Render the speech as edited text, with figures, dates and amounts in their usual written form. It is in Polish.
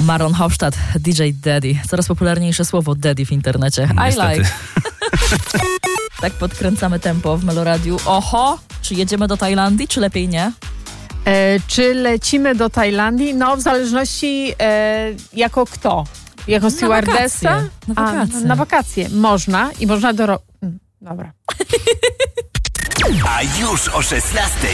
Maron Hofstadt, DJ Daddy. Coraz popularniejsze słowo daddy w internecie. Niestety. I like. Tak podkręcamy tempo w Meloradiu. Oho, czy jedziemy do Tajlandii, czy lepiej nie? Czy lecimy do Tajlandii? No, w zależności jako kto? Jako stewardessa? Na wakacje. Na wakacje. Można i można Dobra. A już o 16:00